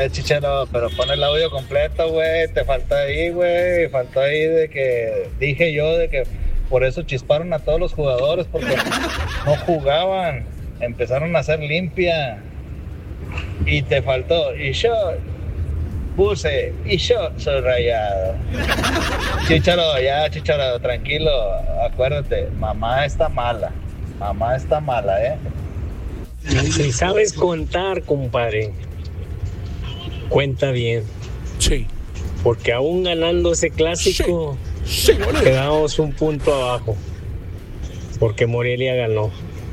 Chicharo, pero pon el audio completo, güey. Te falta ahí, güey. Faltó ahí de que dije yo de que por eso chisparon a todos los jugadores porque no jugaban. Empezaron a hacer limpia. Y te faltó. Y yo puse. Y yo soy Rayado. Chicharo, tranquilo. Acuérdate, mamá está mala. Mamá está mala, ¿eh? Si sabes contar, compadre, cuenta bien. Sí. Porque aún ganando ese clásico, Sí, quedamos un punto abajo. Porque Morelia ganó.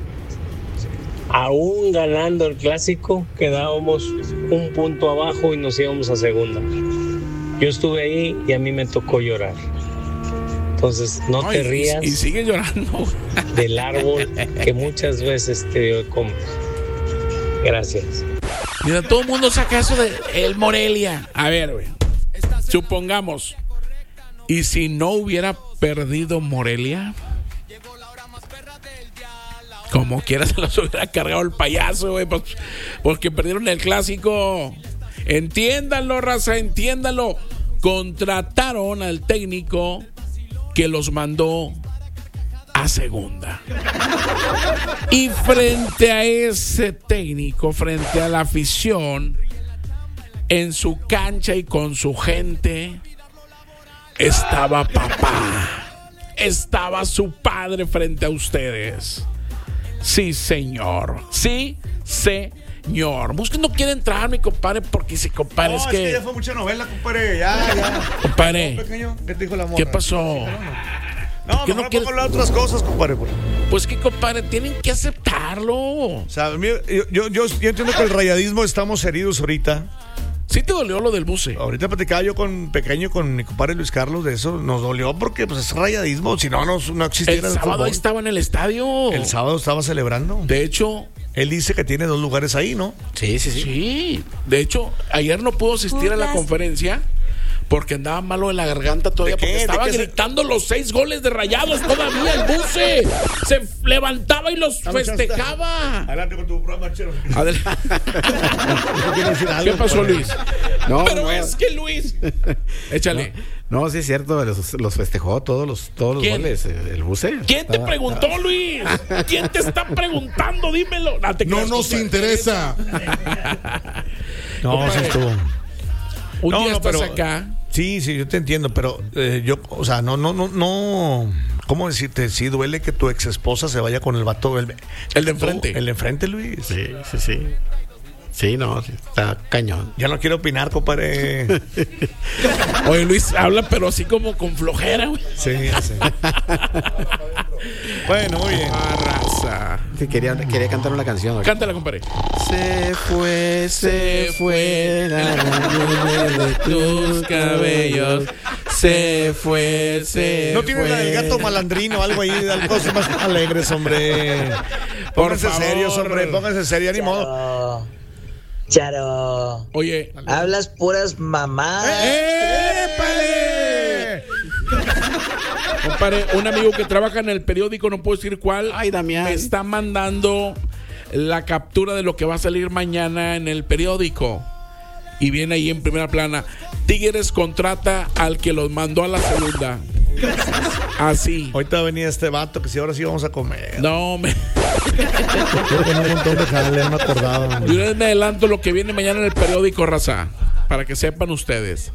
Aún ganando el clásico, quedábamos un punto abajo y nos íbamos a segunda. Yo estuve ahí y a mí me tocó llorar. Entonces, no te rías. Y sigue llorando. Del árbol que muchas veces te dio de comer. Gracias. Mira, todo el mundo saca eso de el Morelia. A ver, güey. Supongamos. ¿Y si no hubiera perdido Morelia? Como quiera se los hubiera cargado el payaso, güey. Porque perdieron el clásico. Entiéndanlo, raza, entiéndanlo. Contrataron al técnico que los mandó a segunda. Y frente a ese técnico, frente a la afición, en su cancha y con su gente, estaba papá. Estaba su padre frente a ustedes. Sí, señor. Sí, señor. Busquen, no quiere entrar, mi compadre, porque si compadre es que ya fue mucha novela, compadre. Ya. Compadre, Pequeño, ¿qué te dijo la morra? ¿qué pasó? No, mejor no hablar de otras cosas, compadre. Pues que, compadre, tienen que aceptarlo. O sea, yo entiendo que el rayadismo estamos heridos ahorita. Sí te dolió lo del buce. Ahorita platicaba yo con mi compadre Luis Carlos de eso. Nos dolió porque pues es rayadismo. Si no existiera el sábado fútbol. Ahí estaba en el estadio. El sábado estaba celebrando. De hecho, él dice que tiene 2 lugares ahí, ¿no? Sí. De hecho, ayer no pudo asistir a la conferencia porque andaba malo de la garganta todavía, porque estaba gritando los 6 goles de Rayados todavía el buce. Se levantaba y los festejaba. Adelante con tu programa, Chero. ¿Qué pasó, Luis? No, pero es que Luis, échale. No, sí es cierto, los festejó todos los goles, el buce. ¿Quién te preguntó, Luis? ¿Quién te está preguntando? Dímelo. No nos interesa. No, sí estuvo. Un día estás acá. Sí, yo te entiendo, pero yo, o sea, no. ¿Cómo decirte? Sí duele que tu ex esposa se vaya con el vato. El de enfrente. El de enfrente, Luis. Sí. Sí, no, está cañón. Ya no quiero opinar, compadre. Oye, Luis habla, pero así como con flojera, güey. Sí. Bueno, muy bien. Raza. Sí, quería cantar una canción. ¿No? Cántala, compadre. Se fue la nieve de tus cabellos. Se fue. ¿No tiene la del gato malandrino o algo ahí? Algo más alegres, hombre. Pónganse serios, hombre. Pónganse serios, ni modo. Charo. Oye. Hablas puras mamás. ¡Épale! Compadre, un amigo que trabaja en el periódico, no puedo decir cuál. Ay, Damián. Me está mandando la captura de lo que va a salir mañana en el periódico. Y viene ahí en primera plana: Tigres contrata al que los mandó a la segunda. Así. Ahorita venía este vato que si ahora sí vamos a comer. No, Yo tengo un montón de jale, no me acordaba. Yo me adelanto lo que viene mañana en el periódico, raza, para que sepan ustedes.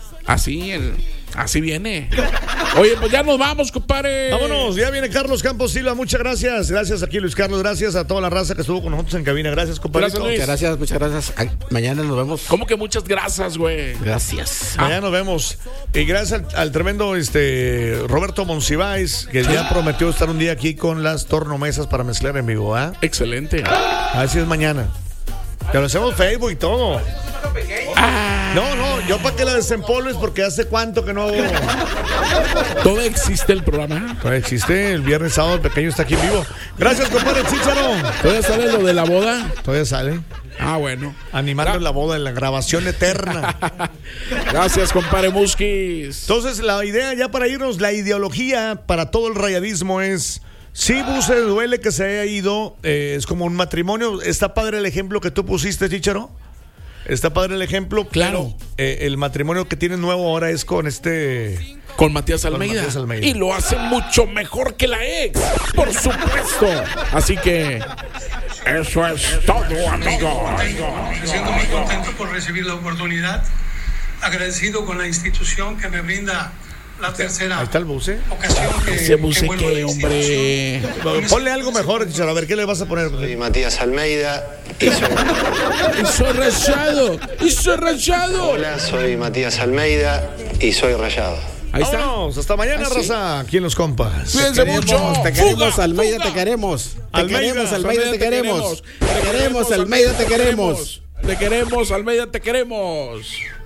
Así viene. Oye, pues ya nos vamos, compadre. Vámonos, ya viene Carlos Campos Silva. Muchas gracias. Gracias aquí, Luis Carlos. Gracias a toda la raza que estuvo con nosotros en cabina. Gracias, compadre. Muchas gracias. Mañana nos vemos. ¿Cómo que muchas gracias, güey? Gracias. Mañana nos vemos. Y gracias al tremendo Roberto Monsiváis, que ya prometió estar un día aquí con las tornomesas para mezclar en vivo, ¿eh? Excelente. Así es mañana. Te lo hacemos Facebook y todo. No, yo para que la desempolves, porque hace cuánto que no. ¿Todavía existe el programa? Todavía existe. El viernes, sábado, el pequeño está aquí en vivo. Gracias, compadre Chícharo. ¿Todavía sale lo de la boda? Todavía sale. Bueno. Animando la boda, en la grabación eterna. Gracias, compadre Musquis. Entonces, la idea ya para irnos, la ideología para todo el rayadismo es: sí, Buse, duele que se haya ido. Es como un matrimonio. Está padre el ejemplo que tú pusiste, Chícharo. Está padre el ejemplo. Claro. El matrimonio que tiene nuevo ahora es con Con Matías Almeida. Y lo hace mucho mejor que la ex, por supuesto. Así que eso es todo, amigo. Me siento muy contento por recibir la oportunidad. Agradecido con la institución que me brinda la tercera ocasión ese buce que, hombre. Ponle algo mejor, a ver, ¿qué le vas a poner? Soy Matías Almeida y soy rayado. Hola, soy Matías Almeida y soy rayado. Ahí está. Vámonos, hasta mañana, raza. Aquí en Los Compas. Cuídense mucho. Te queremos, Almeida, te queremos. Te queremos, Almeida, te queremos. Te queremos, Almeida, te queremos. Te queremos, Almeida, te queremos.